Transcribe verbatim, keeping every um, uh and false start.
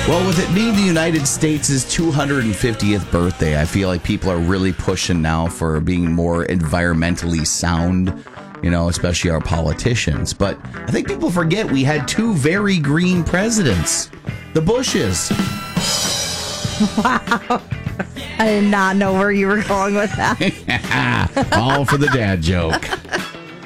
Well, with it being the United States' two hundred fiftieth birthday, I feel like people are really pushing now for being more environmentally sound, you know, especially our politicians. But I think people forget we had two very green presidents, the Bushes. Wow. I did not know where you were going with that. All for the dad joke.